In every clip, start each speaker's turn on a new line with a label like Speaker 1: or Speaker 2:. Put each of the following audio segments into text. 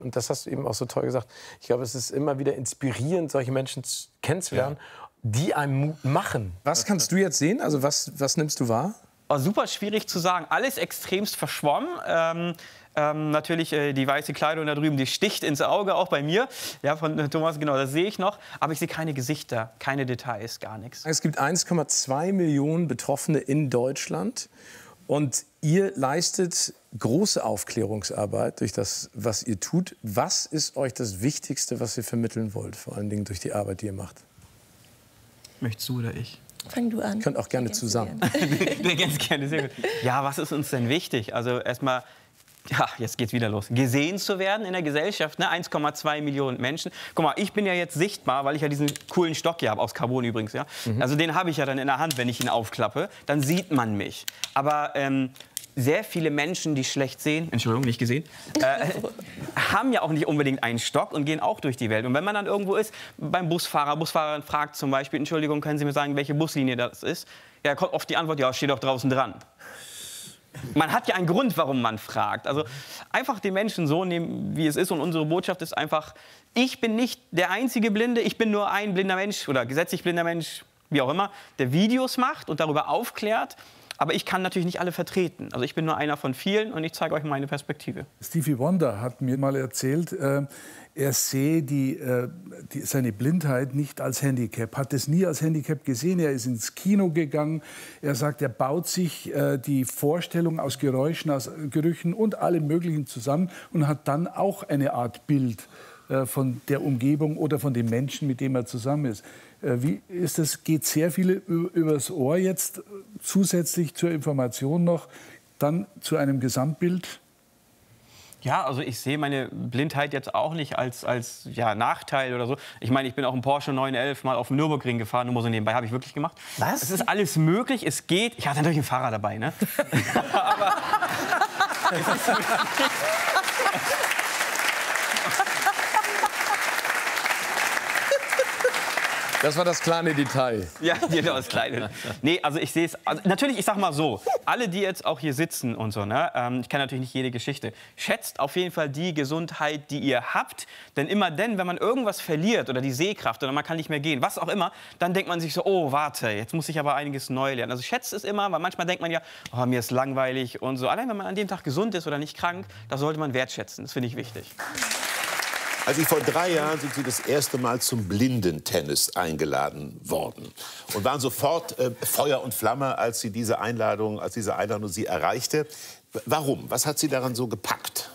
Speaker 1: Und das hast du eben auch so toll gesagt. Ich glaube, es ist immer wieder inspirierend, solche Menschen kennenzulernen, die einem Mut machen.
Speaker 2: Was kannst du jetzt sehen? Also was nimmst du wahr?
Speaker 3: Oh, super schwierig zu sagen. Alles extremst verschwommen. Natürlich die weiße Kleidung da drüben, die sticht ins Auge, auch bei mir. Ja, von Thomas, genau, das sehe ich noch. Aber ich sehe keine Gesichter, keine Details, gar nichts.
Speaker 2: Es gibt 1,2 Millionen Betroffene in Deutschland. Und ihr leistet große Aufklärungsarbeit durch das, was ihr tut. Was ist euch das Wichtigste, was ihr vermitteln wollt, vor allen Dingen durch die Arbeit, die ihr macht?
Speaker 3: Möchtest du oder ich?
Speaker 4: Fang du an.
Speaker 2: Ihr könnt auch gerne zusammen.
Speaker 3: Ganz gerne, sehr gut. Ja, was ist uns denn wichtig? Also erstmal, ja, jetzt geht's wieder los. Gesehen zu werden in der Gesellschaft, ne? 1,2 Millionen Menschen. Guck mal, ich bin ja jetzt sichtbar, weil ich ja diesen coolen Stock hier habe, aus Carbon übrigens. Ja? Also den habe ich ja dann in der Hand, wenn ich ihn aufklappe. Dann sieht man mich. Aber sehr viele Menschen, die schlecht sehen, Entschuldigung, nicht gesehen, haben ja auch nicht unbedingt einen Stock und gehen auch durch die Welt. Und wenn man dann irgendwo ist, beim Busfahrerin fragt zum Beispiel, Entschuldigung, können Sie mir sagen, welche Buslinie das ist? Ja, kommt oft die Antwort, ja, steht doch draußen dran. Man hat ja einen Grund, warum man fragt. Also einfach den Menschen so nehmen, wie es ist. Und unsere Botschaft ist einfach, ich bin nicht der einzige Blinde, ich bin nur ein blinder Mensch oder gesetzlich blinder Mensch, wie auch immer, der Videos macht und darüber aufklärt. Aber ich kann natürlich nicht alle vertreten. Also ich bin nur einer von vielen und ich zeige euch meine Perspektive.
Speaker 5: Stevie Wonder hat mir mal erzählt, er sehe seine Blindheit nicht als Handicap, hat es nie als Handicap gesehen. Er ist ins Kino gegangen. Er sagt, er baut sich die Vorstellung aus Geräuschen, aus Gerüchen und allem Möglichen zusammen und hat dann auch eine Art Bild von der Umgebung oder von dem Menschen, mit dem er zusammen ist. Wie ist das? Geht sehr viel übers Ohr jetzt zusätzlich zur Information noch, dann zu einem Gesamtbild?
Speaker 3: Ja, also ich sehe meine Blindheit jetzt auch nicht als ja, Nachteil oder so. Ich meine, ich bin auch im Porsche 911 mal auf dem Nürburgring gefahren, nur mal so nebenbei, habe ich wirklich gemacht. Was? Es ist alles möglich, es geht. Ich hatte natürlich einen Fahrer dabei, ne? Aber
Speaker 2: Das war das kleine Detail.
Speaker 3: ja, genau, das Kleine. Nee, also ich sehe es, also natürlich, ich sag mal so, alle, die jetzt auch hier sitzen und so, ne, ich kenne natürlich nicht jede Geschichte, schätzt auf jeden Fall die Gesundheit, die ihr habt, denn immer dann, wenn man irgendwas verliert oder die Sehkraft oder man kann nicht mehr gehen, was auch immer, dann denkt man sich so, oh, warte, jetzt muss ich aber einiges neu lernen. Also schätzt es immer, weil manchmal denkt man ja, oh, mir ist langweilig und so. Allein, wenn man an dem Tag gesund ist oder nicht krank, das sollte man wertschätzen, das finde ich wichtig.
Speaker 6: Also vor 3 Jahren sind Sie das erste Mal zum Blindentennis eingeladen worden und waren sofort Feuer und Flamme, als diese Einladung Sie erreichte. Warum? Was hat Sie daran so gepackt?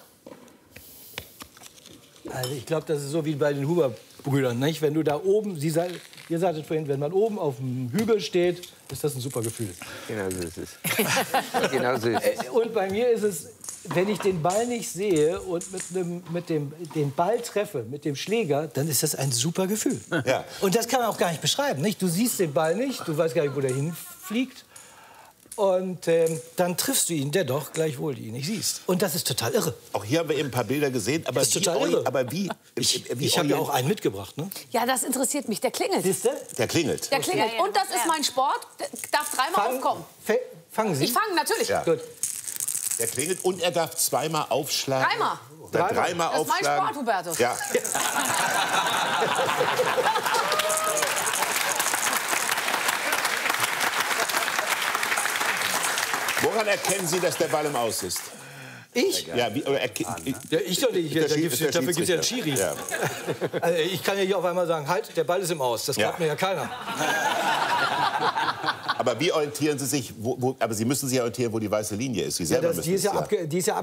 Speaker 7: Also ich glaube, das ist so wie bei den Huber-Brüdern, nicht? Wenn du da oben, ihr sagtet vorhin, wenn man oben auf dem Hügel steht, ist das ein super Gefühl.
Speaker 1: Genau so ist es. Genau so ist es.
Speaker 7: Und bei mir ist es, wenn ich den Ball nicht sehe und den Ball treffe mit dem Schläger, dann ist das ein super Gefühl.
Speaker 6: Ja.
Speaker 7: Und das kann man auch gar nicht beschreiben. Nicht? Du siehst den Ball nicht, du weißt gar nicht, wo der hinfliegt. Und dann triffst du ihn dennoch, gleichwohl du ihn nicht siehst. Und das ist total irre.
Speaker 6: Auch hier haben wir eben ein paar Bilder gesehen. Aber
Speaker 7: das ist total irre.
Speaker 6: Aber wie?
Speaker 7: Ich habe ja auch einen mitgebracht. Ne?
Speaker 8: Ja, das interessiert mich. Der klingelt.
Speaker 7: Siehst du?
Speaker 6: Der klingelt.
Speaker 8: Der klingelt. Und das ist mein Sport. Der darf 3-mal aufkommen.
Speaker 7: Fangen Sie?
Speaker 8: Ich fange natürlich.
Speaker 6: Ja.
Speaker 7: Gut.
Speaker 6: Der klingelt und er darf 2-mal aufschlagen.
Speaker 8: 3-mal.
Speaker 6: 3-mal
Speaker 8: Das ist mein
Speaker 6: aufschlagen.
Speaker 8: Sport, Hubertus.
Speaker 6: Ja. Woran erkennen Sie, dass der Ball im Aus ist?
Speaker 7: Ich?
Speaker 6: Ja, wie,
Speaker 7: Ja, ich doch nicht. Dafür gibt es ja einen Schiri.
Speaker 6: Ja.
Speaker 7: Also ich kann ja hier auf einmal sagen, halt, der Ball ist im Aus. Das glaubt mir ja keiner.
Speaker 6: Aber wie orientieren Sie sich, aber Sie müssen sich orientieren, wo die weiße Linie ist. Sie selber müssen
Speaker 7: die ist ja